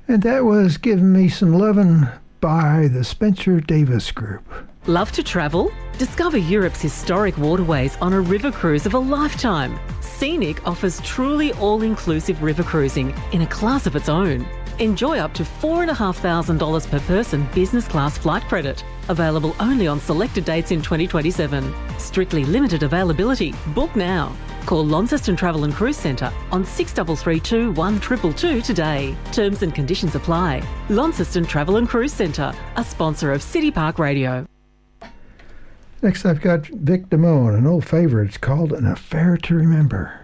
And that was Giving Me Some Lovin' by the Spencer Davis Group. Love to travel? Discover Europe's historic waterways on a river cruise of a lifetime. Scenic offers truly all-inclusive river cruising in a class of its own. Enjoy up to $4,500 per person business class flight credit. Available only on selected dates in 2027. Strictly limited availability. Book now. Call Launceston Travel and Cruise Centre on 6332 1222 today. Terms and conditions apply. Launceston Travel and Cruise Centre, a sponsor of City Park Radio. Next I've got Vic Damone, an old favourite. It's called An Affair to Remember.